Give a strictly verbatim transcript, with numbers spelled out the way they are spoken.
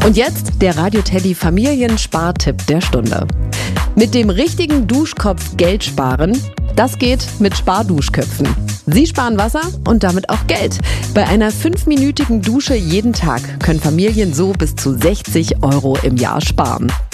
Und jetzt der Radio Teddy Familienspartipp der Stunde. Mit dem richtigen Duschkopf Geld sparen, das geht mit Sparduschköpfen. Sie sparen Wasser und damit auch Geld. Bei einer fünfminütigen Dusche jeden Tag können Familien so bis zu sechzig Euro im Jahr sparen.